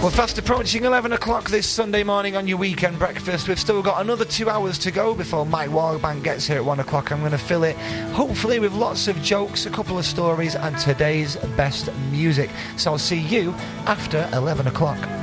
We're fast approaching 11 o'clock this Sunday morning on your weekend breakfast. We've still got another 2 hours to go before Mike Wildbank gets here at 1 o'clock. I'm going to fill it, hopefully, with lots of jokes, a couple of stories, and today's best music. So I'll see you after 11 o'clock.